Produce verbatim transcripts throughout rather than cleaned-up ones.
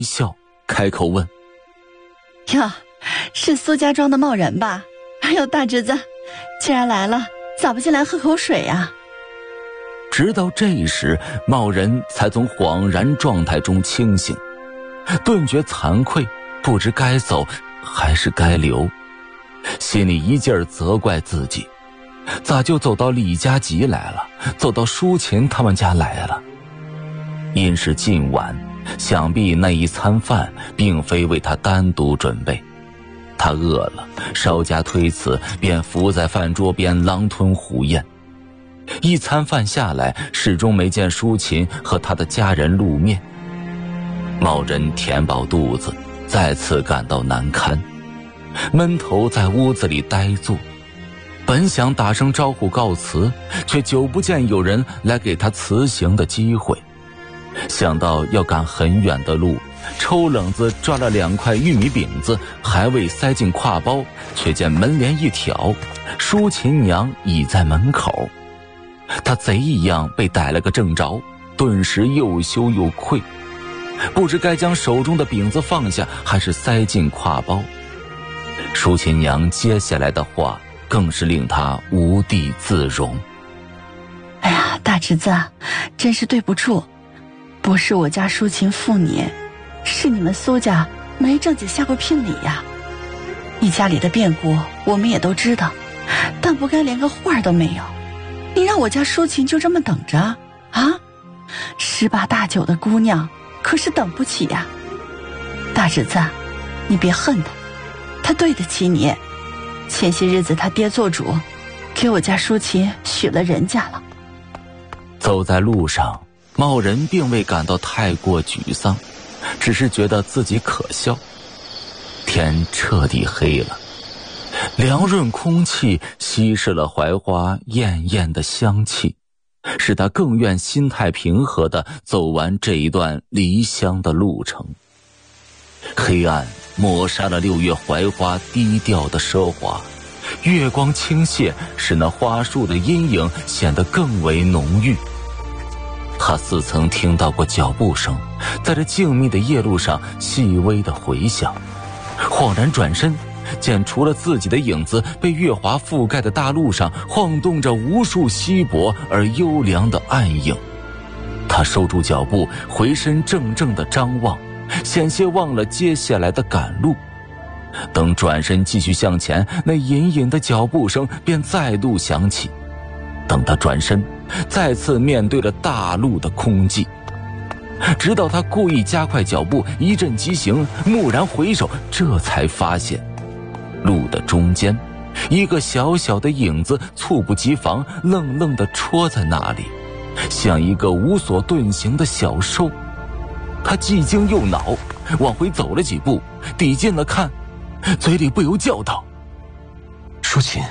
一笑，开口问： 哟，是苏家庄的茂然吧？哎呦，大侄子，既然来了，咋不进来喝口水呀？ 直到这时，茂人才从恍然状态中清醒，顿觉惭愧，不知该走还是该留，心里一劲儿责怪自己，咋就走到李家集来了，走到舒琴他们家来了。因是近晚，想必那一餐饭并非为他单独准备，他饿了，稍加推辞，便伏在饭桌边狼吞虎咽。一餐饭下来，始终没见舒琴和他的家人露面。茂人填饱肚子，再次感到难堪，闷头在屋子里呆坐。本想打声招呼告辞，却久不见有人来给他辞行的机会。想到要赶很远的路，抽冷子抓了两块玉米饼子，还未塞进挎包，却见门帘一挑，舒琴娘已在门口。他贼一样被逮了个正着，顿时又羞又愧，不知该将手中的饼子放下，还是塞进挎包。舒琴娘接下来的话更是令他无地自容。 哎呀，大侄子，真是对不住，不是我家舒琴负你，是你们苏家没正经下过聘礼呀。你家里的变故我们也都知道，但不该连个话都没有。你让我家舒琴就这么等着啊？十八大九的姑娘可是等不起呀。大侄子，你别恨他，他对得起你。前些日子他爹做主，给我家舒琴许了人家了。 走在路上，茂人并未感到太过沮丧，只是觉得自己可笑。天彻底黑了，凉润空气稀释了槐花艳艳的香气，使他更愿心态平和地走完这一段离乡的路程。黑暗抹杀了六月槐花低调的奢华，月光倾泻，使那花树的阴影显得更为浓郁。他似曾听到过脚步声，在这静谧的夜路上细微的回响。恍然转身，见除了自己的影子，被月华覆盖的大路上晃动着无数稀薄而幽凉的暗影。他收住脚步，回身怔怔地张望，险些忘了接下来的赶路。等转身继续向前，那隐隐的脚步声便再度响起。等他转身，再次面对了大路的空寂。直到他故意加快脚步，一阵疾行，蓦然回首，这才发现路的中间，一个小小的影子猝不及防，愣愣地戳在那里，像一个无所遁形的小兽。他既惊又恼，往回走了几步，抵近了看，嘴里不由叫道： 舒琴。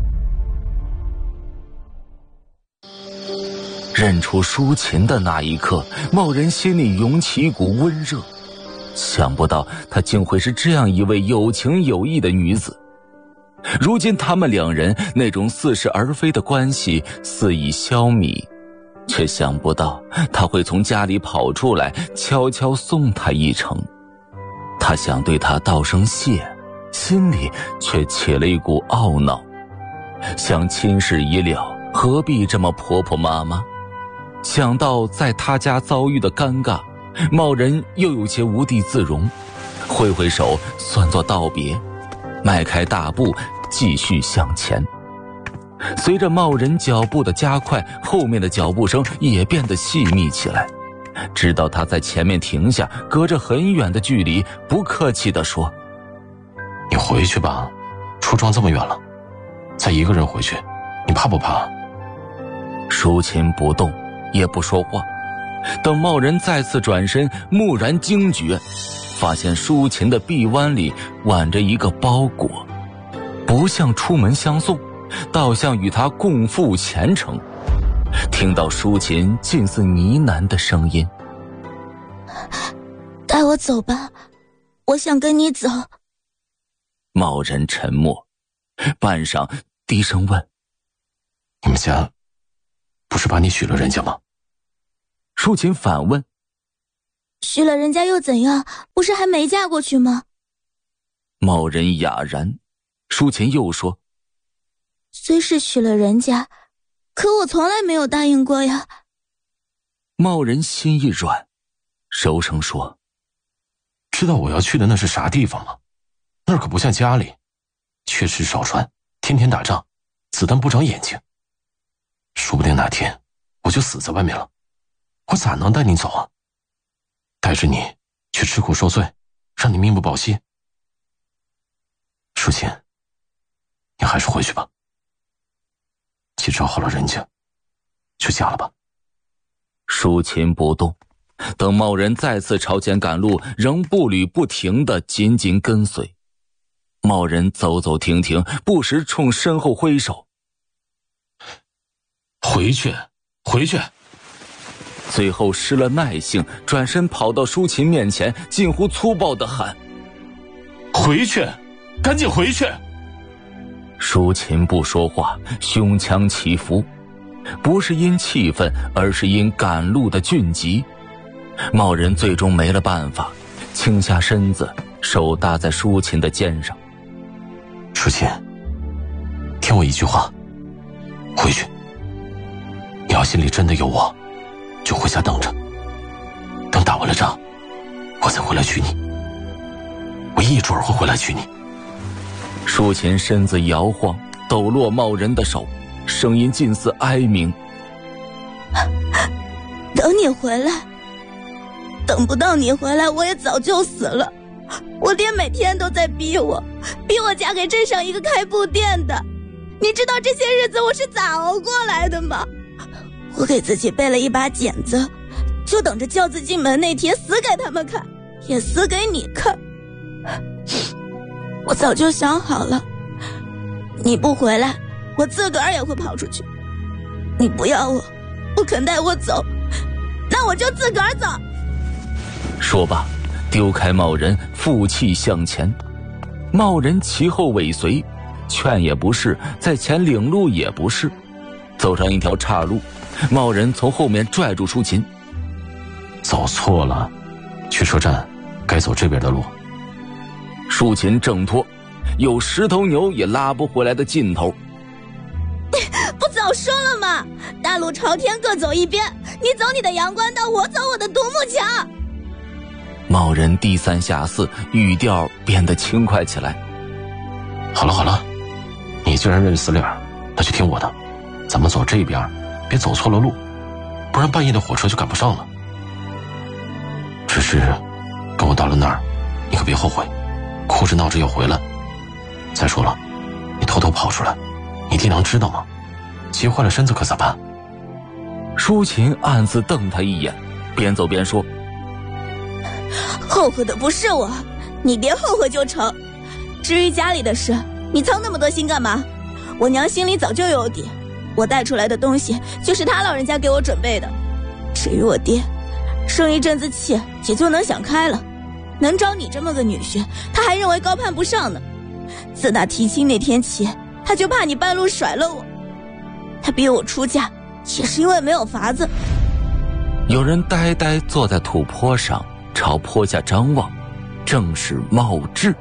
认出舒琴的那一刻，茂人心里涌起一股温热，想不到她竟会是这样一位有情有义的女子。如今他们两人那种似是而非的关系似已消弭，却想不到她会从家里跑出来，悄悄送他一程。他想对她道声谢，心里却起了一股懊恼，想亲事已了，何必这么婆婆妈妈。想到在他家遭遇的尴尬，茂人又有些无地自容，挥挥手算作道别，迈开大步继续向前。随着茂人脚步的加快，后面的脚步声也变得细密起来，直到他在前面停下，隔着很远的距离不客气地说： 你回去吧，出庄这么远了，再一个人回去，你怕不怕？ 舒琴不动也不说话，等茂人再次转身，蓦然惊觉，发现舒琴的臂弯里挽着一个包裹，不像出门相送，倒像与他共赴前程。听到舒琴近似呢喃的声音： 带我走吧，我想跟你走。 茂人沉默，半晌低声问： 你们家不是把你许了人家吗？ 舒琴反问： 娶了人家又怎样？不是还没嫁过去吗？ 茂人哑然。舒琴又说， 虽是娶了人家，可我从来没有答应过呀。 茂人心一软，柔声说， 知道我要去的那是啥地方吗？那儿可不像家里，缺吃少穿，天天打仗，子弹不长眼睛。说不定哪天我就死在外面了，我咋能带你走啊？带着你去吃苦受罪，让你命不保息。舒琴，你还是回去吧。既找好了人家，就嫁了吧。 舒琴不动，等茂人再次朝前赶路，仍步履不停地紧紧跟随。茂人走走停停，不时冲身后挥手， 回去，回去。 最后失了耐性，转身跑到舒琴面前，近乎粗暴地喊， 回去，赶紧回去。 舒琴不说话，胸腔起伏，不是因气愤，而是因赶路的峻急。茂人最终没了办法，倾下身子，手搭在舒琴的肩上。 舒琴，听我一句话，回去。你要心里真的有我，就回家等着，等打完了仗，我再回来娶你。我一准会回来娶你。 舒琴身子摇晃，抖落茂人的手，声音近似哀鸣。 等你回来，等不到你回来，我也早就死了。我爹每天都在逼我，逼我嫁给镇上一个开布店的。你知道这些日子我是咋熬过来的吗？我给自己备了一把剪子，就等着轿子进门那天死给他们看，也死给你看。我早就想好了，你不回来，我自个儿也会跑出去。你不要我，不肯带我走，那我就自个儿走。 说罢，丢开茂人，负气向前。茂人其后尾随，劝也不是，在前领路也不是。走上一条岔路，茂人从后面拽住舒琴， 走错了，去车站该走这边的路。 舒琴挣脱，有十头牛也拉不回来的劲头。 不早说了吗？大路朝天各走一边，你走你的阳关道，我走我的独木桥。 茂人低三下四，语调变得轻快起来。 好了好了，你既然认死理儿，那就听我的，咱们走这边，别走错了路，不然半夜的火车就赶不上了。只是跟我到了那儿，你可别后悔，哭着闹着要回来。再说了，你偷偷跑出来，你爹娘知道吗？急坏了身子可咋办？ 舒琴暗自瞪他一眼，边走边说， 后悔的不是我，你别后悔就成。至于家里的事，你操那么多心干嘛？我娘心里早就有底，我带出来的东西就是他老人家给我准备的。至于我爹，生一阵子气也就能想开了，能找你这么个女婿，他还认为高攀不上呢。自打提亲那天起，他就怕你半路甩了我，他逼我出嫁也是因为没有法子。 有人呆呆坐在土坡上，朝坡下张望，正是茂志。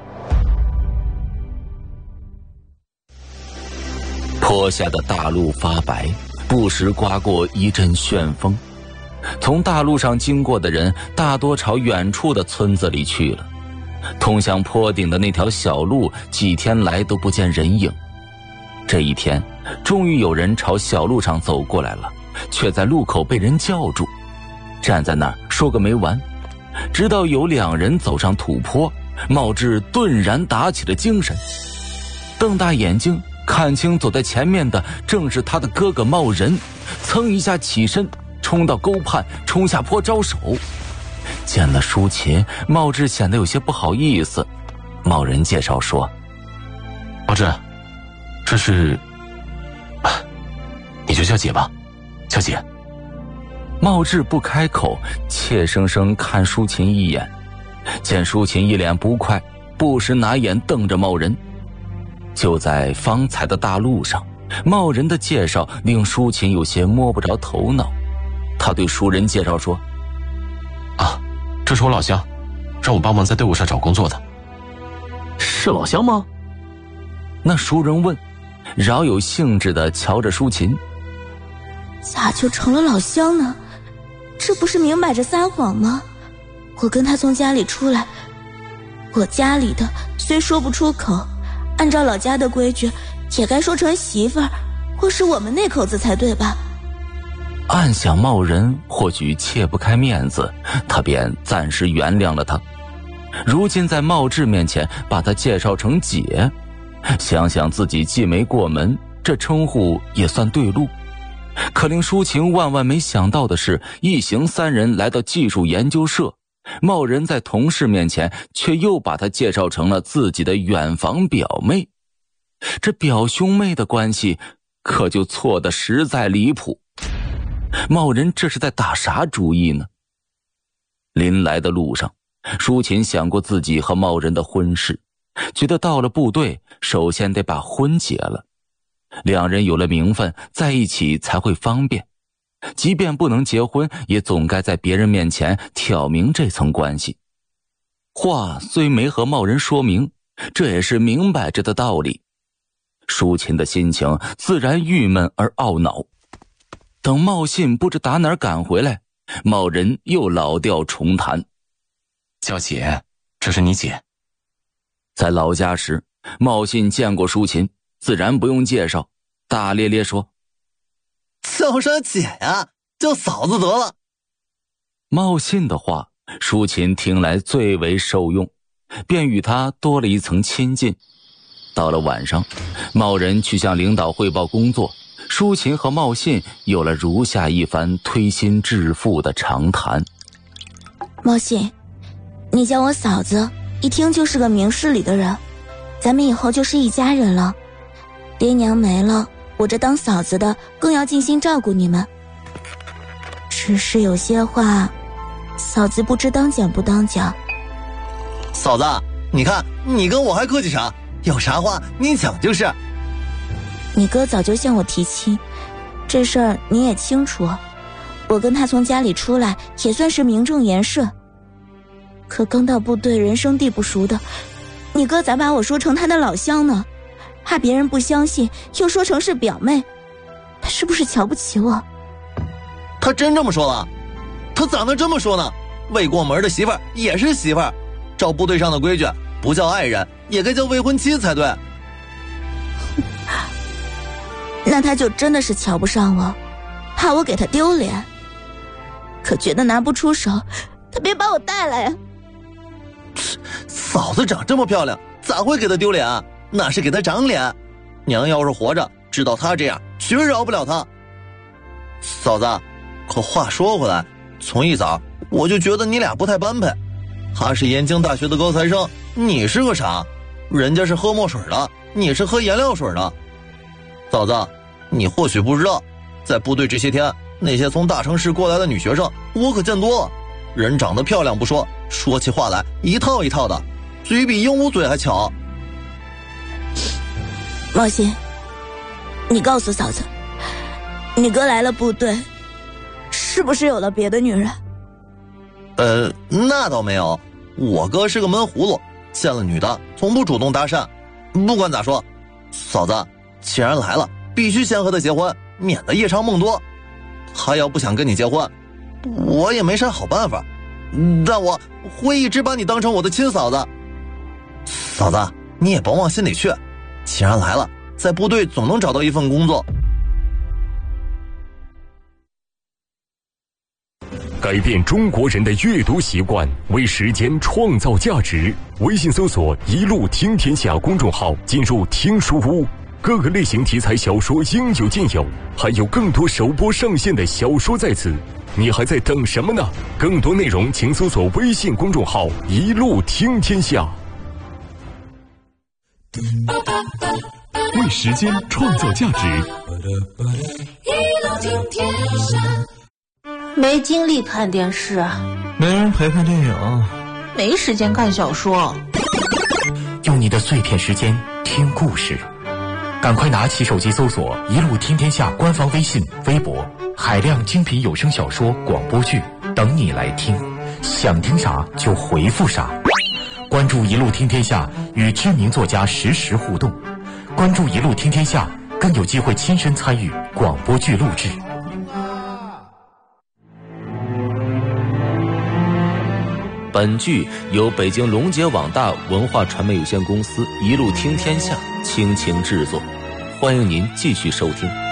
坡下的大路发白，不时刮过一阵旋风。从大路上经过的人大多朝远处的村子里去了，通向坡顶的那条小路几天来都不见人影。这一天终于有人朝小路上走过来了，却在路口被人叫住，站在那儿说个没完。直到有两人走上土坡，茂志顿然打起了精神，瞪大眼睛看清走在前面的正是他的哥哥茂仁，噌一下起身冲到沟畔，冲下坡招手。见了舒琴，茂志显得有些不好意思。茂仁介绍说， 茂志，这是你就叫姐吧，叫姐。 茂志不开口，怯生生看舒琴一眼，见舒琴一脸不快，不时拿眼瞪着茂仁。就在方才的大路上，茂仁的介绍令舒琴有些摸不着头脑。他对熟人介绍说， 啊， 这是我老乡，让我帮忙在队伍上找工作的。 是老乡吗？ 那熟人问，饶有兴致地瞧着舒琴。 咋就成了老乡呢？这不是明摆着撒谎吗？我跟他从家里出来，我家里的虽说不出口，按照老家的规矩也该说成媳妇儿或是我们那口子才对吧？ 暗想茂人或许切不开面子，他便暂时原谅了他。如今在茂志面前把他介绍成姐，想想自己既没过门，这称呼也算对路。可令舒晴万万没想到的是，一行三人来到技术研究社，茂人在同事面前却又把他介绍成了自己的远房表妹。这表兄妹的关系可就错得实在离谱。茂人这是在打啥主意呢？临来的路上，舒琴想过自己和茂人的婚事，觉得到了部队首先得把婚结了，两人有了名分，在一起才会方便。即便不能结婚，也总该在别人面前挑明这层关系。话虽没和茂人说明，这也是明摆着的道理。舒琴的心情自然郁闷而懊恼。等茂信不知打哪儿赶回来，茂人又老调重弹。 叫姐，这是你姐。 在老家时，茂信见过舒琴，自然不用介绍，大咧咧说： 叫啥姐呀，叫嫂子得了。 茂信的话，舒琴听来最为受用，便与他多了一层亲近。到了晚上，茂人去向领导汇报工作，舒琴和茂信有了如下一番推心置腹的长谈。 茂信，你叫我嫂子，一听就是个明事理的人，咱们以后就是一家人了。爹娘没了，我这当嫂子的更要尽心照顾你们。只是有些话，嫂子不知当讲不当讲。 嫂子，你看你跟我还客气啥？有啥话你讲就是。 你哥早就向我提亲，这事儿你也清楚。我跟他从家里出来也算是名正言顺，可刚到部队人生地不熟的，你哥咋把我说成他的老乡呢？怕别人不相信，又说成是表妹，他是不是瞧不起我？ 他真这么说了？他咋能这么说呢？未过门的媳妇儿也是媳妇儿，照部队上的规矩，不叫爱人也该叫未婚妻才对。 那他就真的是瞧不上我，怕我给他丢脸，可觉得拿不出手，他别把我带来呀。 嫂子长这么漂亮，咋会给他丢脸啊？那是给他长脸。娘要是活着，知道他这样，绝饶不了他。嫂子，可话说回来，从一早我就觉得你俩不太般配。他是燕京大学的高材生，你是个啥？人家是喝墨水的，你是喝颜料水的。嫂子，你或许不知道，在部队这些天，那些从大城市过来的女学生，我可见多了。人长得漂亮不说，说起话来一套一套的，嘴比鹦鹉嘴还巧。 茂信，你告诉嫂子，你哥来了部队，是不是有了别的女人？ 呃，那倒没有，我哥是个闷葫芦，见了女的从不主动搭讪。不管咋说，嫂子既然来了，必须先和他结婚，免得夜长梦多。他要不想跟你结婚，我也没啥好办法，但我会一直把你当成我的亲嫂子。嫂子，你也甭往心里去，既然来了，在部队总能找到一份工作。 改变中国人的阅读习惯，为时间创造价值。微信搜索一路听天下公众号，进入听书屋，各个类型题材小说应有尽有，还有更多首播上线的小说在此，你还在等什么呢？更多内容请搜索微信公众号一路听天下。 为时间创造价值， 一路听天下。没精力看电视， 没人陪看电影， 没时间看小说。 用你的碎片时间听故事，赶快拿起手机搜索一路听天下官方微信微博，海量精品有声小说广播剧等你来听， 想听啥就回复啥。关注一路听天下，与知名作家实时互动。关注一路听天下，更有机会亲身参与广播剧录制。 本剧由北京龙杰网大文化传媒有限公司一路听天下倾情制作，欢迎您继续收听。